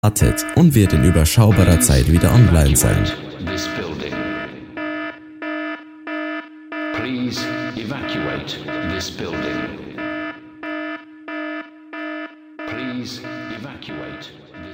startet und wird in überschaubarer Zeit wieder online sein. Please evacuate this building. Please evacuate